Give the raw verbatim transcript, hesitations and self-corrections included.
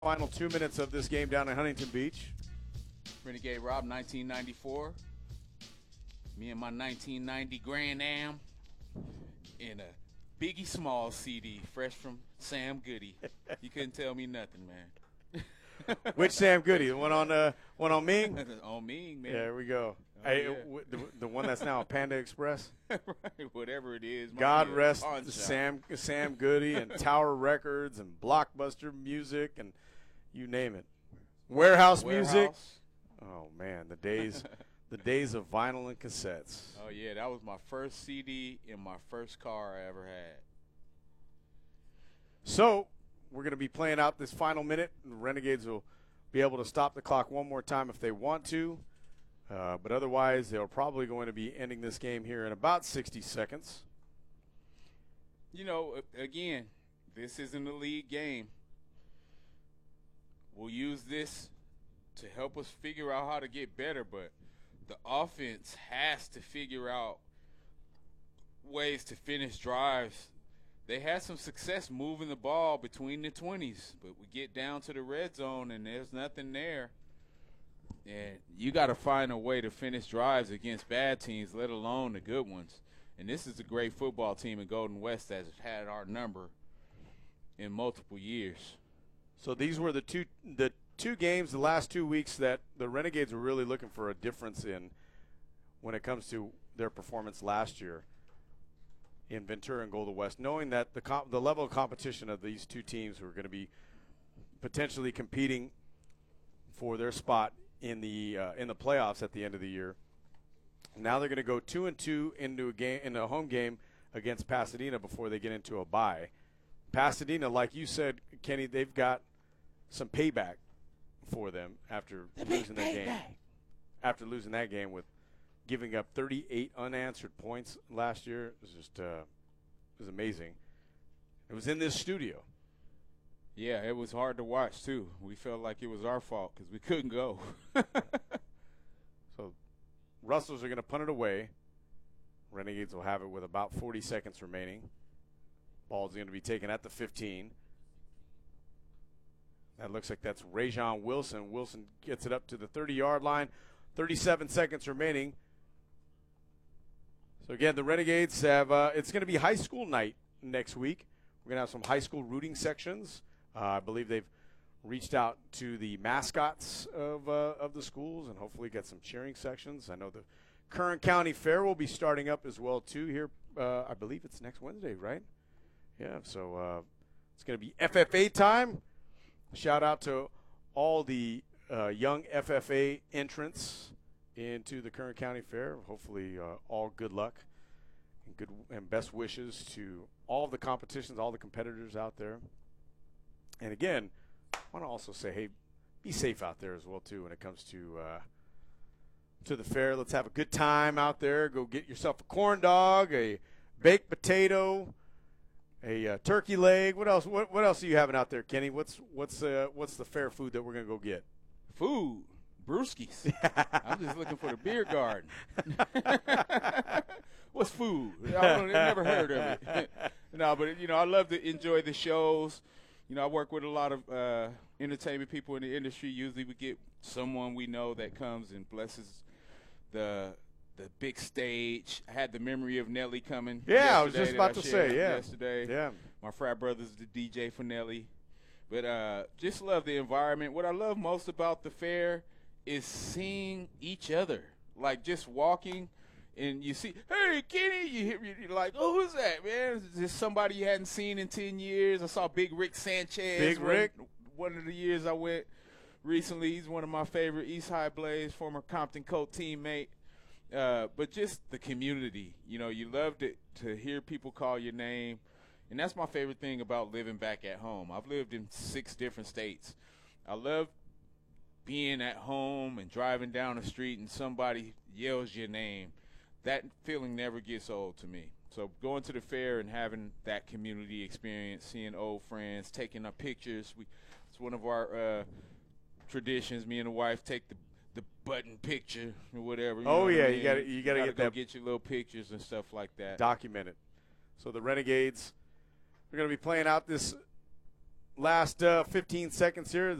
Final two minutes of this game down in Huntington Beach. Renegade Rob, nineteen ninety-four. Me and my nineteen ninety Grand Am in a Biggie Smalls C D, fresh from Sam Goody. You couldn't tell me nothing, man. Which Sam Goody? The one on uh, one on Ming? On Ming, man. Yeah, there we go. Oh, hey, yeah. w- the, the one that's now a Panda Express. Right, whatever it is. God man, rest pawn shop. Sam Sam Goody and Tower Records and Blockbuster Music and you name it. Warehouse, Warehouse. Music. Oh man, the days, the days of vinyl and cassettes. Oh yeah, that was my first C D in my first car I ever had. So we're going to be playing out this final minute. The Renegades will be able to stop the clock one more time if they want to. Uh, but otherwise, they're probably going to be ending this game here in about sixty seconds. You know, again, this isn't a league game. We'll use this to help us figure out how to get better, but the offense has to figure out ways to finish drives. They had some success moving the ball between the twenties, but we get down to the red zone and there's nothing there. And you got to find a way to finish drives against bad teams, let alone the good ones. And this is a great football team in Golden West that's had our number in multiple years. So these were the two the two games the last two weeks that the Renegades were really looking for a difference in when it comes to their performance last year in Ventura and Golden West, knowing that the comp, the level of competition of these two teams were going to be potentially competing for their spot in the uh, in the playoffs at the end of the year. Now they're going to go two and two into a game in a home game against Pasadena before they get into a bye. Pasadena, like you said, Kenny, they've got some payback for them after The losing big that game. payback. After losing that game with giving up thirty-eight unanswered points last year, it was just uh, it was amazing. It was in this studio. Yeah, it was hard to watch, too. We felt like it was our fault because we couldn't go. So Rustlers are going to punt it away. Renegades will have it with about forty seconds remaining. Ball's going to be taken at the fifteen. That looks like that's Rajon Wilson. Wilson gets it up to the thirty-yard line. thirty-seven seconds remaining. So, again, the Renegades have uh, – it's going to be high school night next week. We're going to have some high school rooting sections. Uh, I believe they've reached out to the mascots of uh, of the schools and hopefully get some cheering sections. I know the Kern County Fair will be starting up as well, too, here. Uh, I believe it's next Wednesday, right? Yeah, so uh, it's going to be F F A time. Shout out to all the uh, young F F A entrants into the Kern County Fair. Hopefully uh, all good luck and good and best wishes to all of the competitions, all the competitors out there. And again, I want to also say, hey, be safe out there as well, too, when it comes to uh, to the fair. Let's have a good time out there. Go get yourself a corn dog, a baked potato, a uh, turkey leg. What else? What, what else are you having out there, Kenny? What's what's uh, what's the fair food that we're gonna go get? Food. Brewskis. I'm just looking for the beer garden. What's food? I don't, I've never heard of it. No, but, you know, I love to enjoy the shows. You know, I work with a lot of uh, entertainment people in the industry. Usually we get someone we know that comes and blesses the the big stage. I had the memory of Nelly coming. Yeah, I was just that about I to shared say, yeah. Yesterday. Yeah. My frat brother's the D J for Nelly. But uh, just love the environment. What I love most about the fair is seeing each other. Like just walking and you see, hey, Kenny, you hear, you're like, oh, who's that, man? Is this somebody you hadn't seen in ten years? I saw Big Rick Sanchez. Big Rick. One, one of the years I went recently. He's one of my favorite East High Blaze, former Compton Colt teammate. Uh, but just the community. You know, you love to, to hear people call your name. And that's my favorite thing about living back at home. I've lived in six different states. I love being at home and driving down the street and somebody yells your name. That feeling never gets old to me. So going to the fair and having that community experience, seeing old friends, taking our pictures. We, it's one of our uh, traditions. Me and the wife take the the button picture or whatever. You Oh, know what yeah, I you mean? gotta- you gotta get go that- get your little pictures and stuff like that. Documented. So the Renegades are going to be playing out this last uh, fifteen seconds here.